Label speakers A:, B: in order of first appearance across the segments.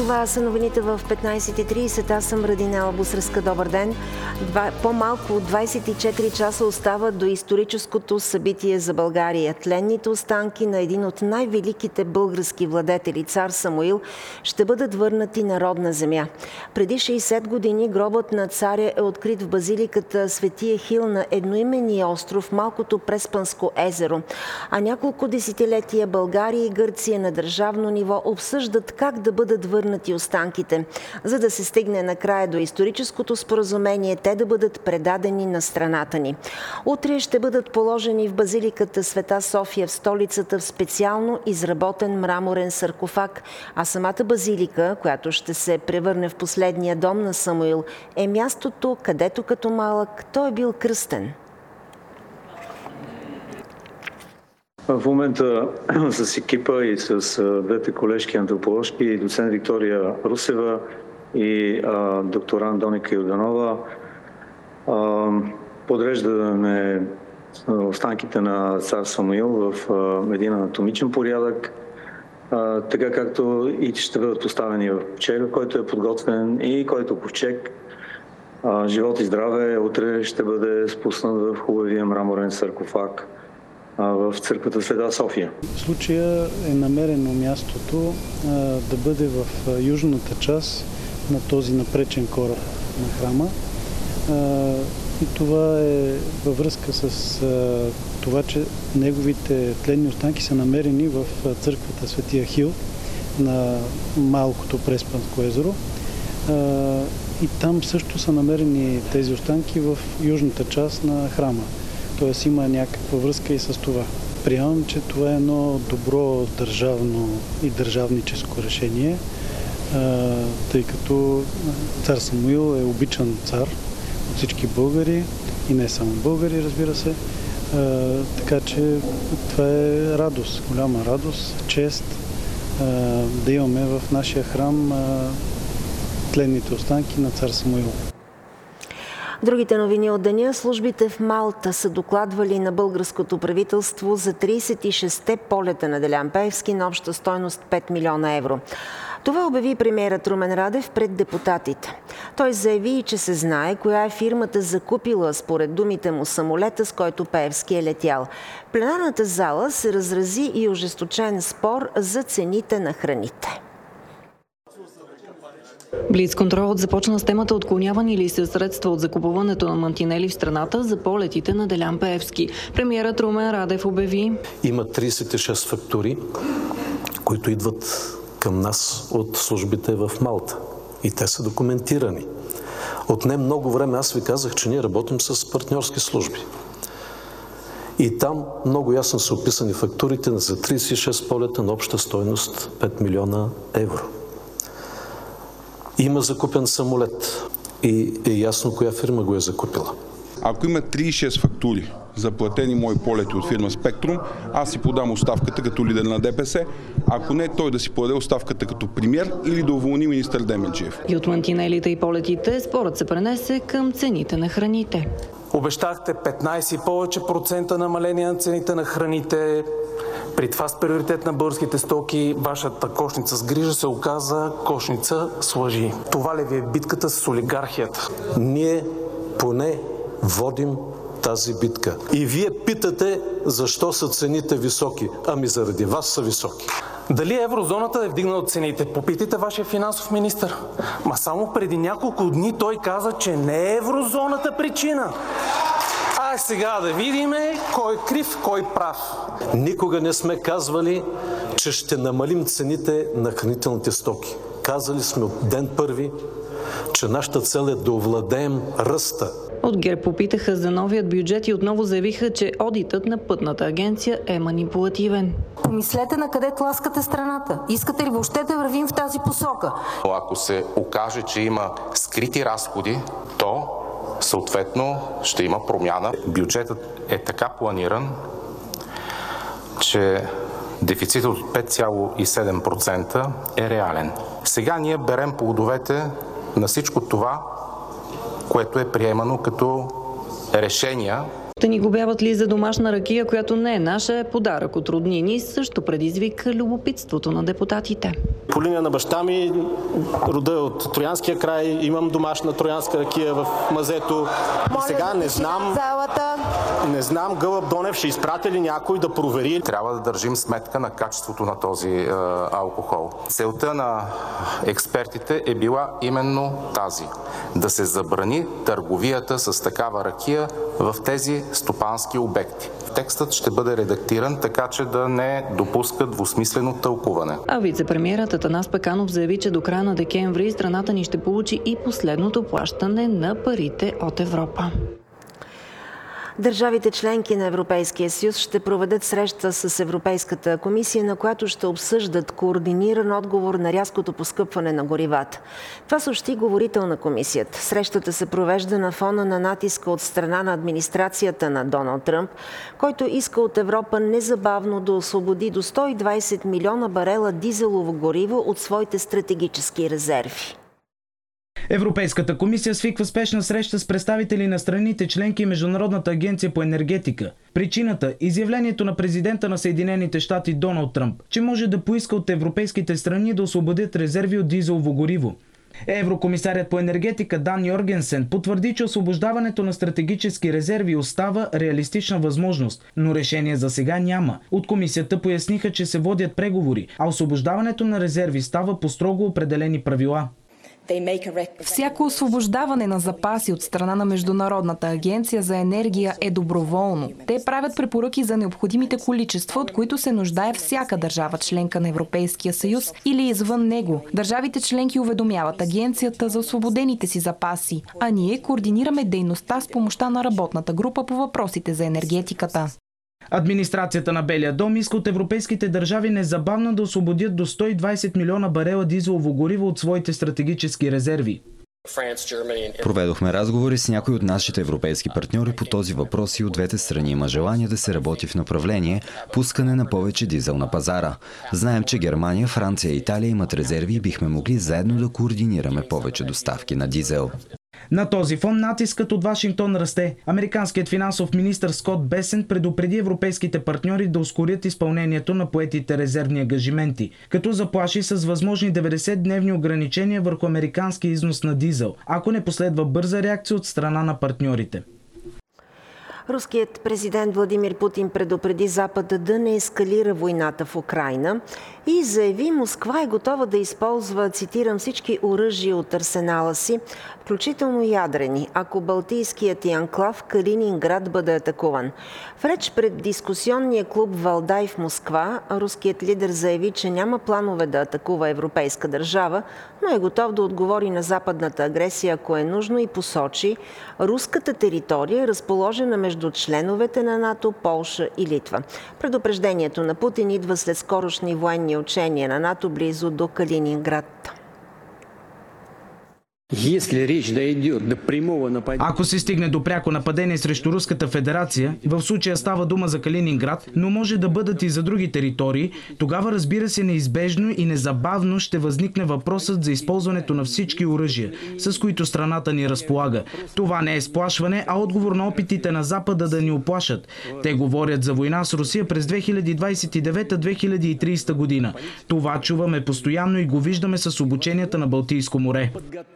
A: Това са новините в 15:30. Аз съм Радинела Бусърска. Добър ден. По-малко от 24 часа остава до историческото събитие за България. Тленните останки на един от най-великите български владетели, цар Самуил, ще бъдат върнати на родна земя. Преди 60 години гробът на царя е открит в базиликата Свети Ехил на едноименния остров, малкото Преспанско езеро. А няколко десетилетия България и Гърция на държавно ниво обсъждат как да бъдат върнати останките, за да се стигне накрая до историческото споразумение, те да бъдат предадени на страната ни. Утре ще бъдат положени в базиликата Света София в столицата в специално изработен мраморен саркофаг, а самата базилика, която ще се превърне в последния дом на Самуил, е мястото, където като малък той е бил кръстен.
B: В момента с екипа и с двете колежки антроположки, доцент Виктория Русева и докторант Доника Йорданова, подреждаме останките на цар Самуил в един анатомичен порядък, така както и ще бъдат поставени в ковчега, който е подготвен, и който ковчег, живот и здраве, утре ще бъде спуснат в хубавия мраморен саркофаг в църквата Света София.
C: В случая е намерено мястото да бъде в южната част на този напречен кораб на храма. И това е във връзка с това, че неговите тленни останки са намерени в църквата Свети Ахил на малкото Преспанско езеро. И там също са намерени тези останки в южната част на храма. Тоест има някаква връзка и с това. Приемам, че това е едно добро държавно и държавническо решение, тъй като цар Самуил е обичан цар от всички българи и не само българи, разбира се. Така че това е радост, голяма радост, чест да имаме в нашия храм тленните останки на цар Самуил.
A: Другите новини от деня. Службите в Малта са докладвали на българското правителство за 36-те полета на Делян Пеевски на обща стойност 5 милиона евро. Това обяви премиерът Румен Радев пред депутатите. Той заяви, че се знае коя е фирмата закупила, според думите му, самолета, с който Пеевски е летял. В пленарната зала се разрази и ожесточен спор за цените на храните.
D: Блицконтролът започна с темата отклонявани ли се средства от закупуването на мантинели в страната за полетите на Делян Пеевски. Премиерът Румен Радев обяви:
E: има 36 фактури, които идват към нас от службите в Малта. И те са документирани. Отне много време аз ви казах, че ние работим с партньорски служби. И там много ясно са описани фактурите за 36 полета на обща стойност 5 милиона евро. Има закупен самолет и е ясно коя фирма го е закупила.
F: Ако има 36 фактури за платени мои полети от фирма Спектрум, аз си подам оставката като лидер на ДПС. Ако не, той да си подаде оставката като премиер или да уволни министър Деменчиев.
D: И от мантинелите и полетите спорът се пренесе към цените на храните.
G: Обещахте 15 и повече процента намаление на цените на храните. При това с приоритет на българските стоки, вашата кошница с грижа се оказа кошница с лъжи. Това ли ви е битката с олигархията?
E: Ние поне водим тази битка. И вие питате защо са цените високи. Ами заради вас са високи.
G: Дали еврозоната е вдигнала цените? Попитайте вашия финансов министър. Ма само преди няколко дни той каза, че не е еврозоната причина. А сега да видим кой е крив, кой прав.
E: Никога не сме казвали, че ще намалим цените на хранителните стоки. Казали сме от ден първи, че нашата цел е да овладеем ръста.
D: От ГЕРБ попитаха за новият бюджет и отново заявиха, че одитът на Пътната агенция е манипулативен.
H: Помислете на къде тласкате страната. Искате ли въобще да вървим в тази посока?
I: Ако се окаже, че има скрити разходи, то съответно ще има промяна. Бюджетът е така планиран, че дефицитът от 5,7% е реален. Сега ние берем плодовете на всичко това, което е приемано като решения.
D: Те ни глобяват ли за домашна ракия, която не е наша, е подарък от роднини, също предизвика любопитството на депутатите.
G: По линия на баща ми, рода от Троянския край, имам домашна троянска ракия в мазето. Сега не знам Гълъб Донев ще изпрати ли някой да провери.
I: Трябва да държим сметка на качеството на този алкохол. Целта на експертите е била именно тази. Да се забрани търговията с такава ракия в тези стопански обекти. Текстът ще бъде редактиран така, че да не допуска двусмислено тълкуване.
D: А вице-премиерът Атанас Пеканов заяви, че до края на декември страната ни ще получи и последното плащане на парите от Европа.
A: Държавите членки на Европейския съюз ще проведат среща с Европейската комисия, на която ще обсъждат координиран отговор на рязкото поскъпване на горивата. Това съобщи говорител на комисията. Срещата се провежда на фона на натиска от страна на администрацията на Доналд Тръмп, който иска от Европа незабавно да освободи до 120 милиона барела дизелово гориво от своите стратегически резерви.
J: Европейската комисия свиква спешна среща с представители на страните членки и Международната агенция по енергетика. Причината – изявлението на президента на Съединените щати Доналд Тръмп, че може да поиска от европейските страни да освободят резерви от дизелово гориво. Еврокомисарят по енергетика Дан Йоргенсен потвърди, че освобождаването на стратегически резерви остава реалистична възможност, но решение за сега няма. От комисията поясниха, че се водят преговори, а освобождаването на резерви става по строго определени правила.
K: Всяко освобождаване на запаси от страна на Международната агенция за енергия е доброволно. Те правят препоръки за необходимите количества, от които се нуждае всяка държава членка на Европейския съюз или извън него. Държавите членки уведомяват агенцията за освободените си запаси, а ние координираме дейността с помощта на работната група по въпросите за енергетиката.
J: Администрацията на Белия дом иска от европейските държави незабавно да освободят до 120 милиона барела дизелово гориво от своите стратегически резерви.
L: Проведохме разговори с някои от нашите европейски партньори по този въпрос и от двете страни има желание да се работи в направление пускане на повече дизел на пазара. Знаем, че Германия, Франция и Италия имат резерви и бихме могли заедно да координираме повече доставки на дизел.
J: На този фон натискът от Вашингтон расте. Американският финансов министър Скот Бесент предупреди европейските партньори да ускорят изпълнението на поетите резервни ангажименти, като заплаши с възможни 90-дневни ограничения върху американски износ на дизел, ако не последва бърза реакция от страна на партньорите.
A: Руският президент Владимир Путин предупреди Запада да не ескалира войната в Украйна и заяви, Москва е готова да използва, цитирам, всички оръжия от арсенала си, включително ядрени, ако балтийският анклав Калининград бъде атакуван. В реч пред дискусионния клуб Валдай в Москва, руският лидер заяви, че няма планове да атакува европейска държава, но е готов да отговори на западната агресия, ако е нужно, и посочи, руската територия е разположена между членовете на НАТО, Полша и Литва. Предупреждението на Путин идва след скорошни военни учения на НАТО близо до Калининград.
J: Ако се стигне до пряко нападение срещу Руската федерация, в случая става дума за Калининград, но може да бъдат и за други територии, тогава разбира се неизбежно и незабавно ще възникне въпросът за използването на всички оръжия, с които страната ни разполага. Това не е сплашване, а отговор на опитите на Запада да ни уплашат. Те говорят за война с Русия през 2029-2030 година. Това чуваме постоянно и го виждаме с обученията на Балтийско море.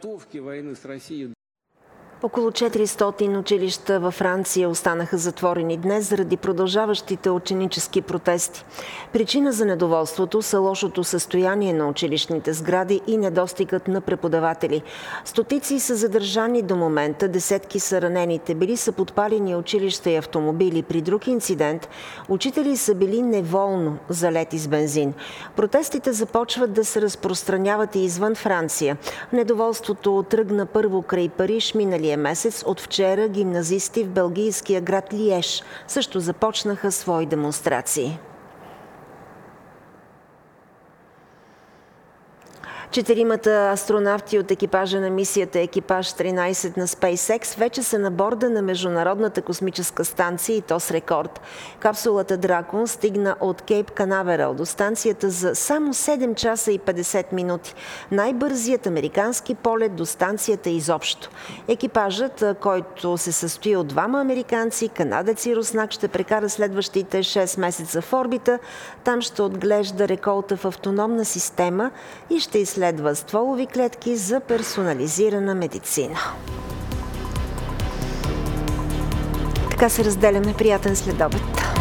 A: Около 400 училища във Франция останаха затворени днес заради продължаващите ученически протести. Причина за недоволството са лошото състояние на училищните сгради и недостигът на преподаватели. Стотици са задържани до момента, десетки са ранените. Били са подпалени училища и автомобили. При друг инцидент учители са били неволно залети с бензин. Протестите започват да се разпространяват и извън Франция. Недоволството тръгна първо край Париж минали месец. От вчера гимназисти в белгийския град Лиеж също започнаха свои демонстрации. 4 астронавти от екипажа на мисията Екипаж 13 на SpaceX вече са на борда на Международната космическа станция и то с рекорд. Капсулата Дракон стигна от Кейп Канаверал до станцията за само 7 часа и 50 минути. Най-бързият американски полет до станцията изобщо. Екипажът, който се състои от 2 американци, канадец и руснак, ще прекара следващите 6 месеца в орбита. Там ще отглежда реколта в автономна система и ще изследва стволови клетки за персонализирана медицина. Така се разделяме. Приятен следобед.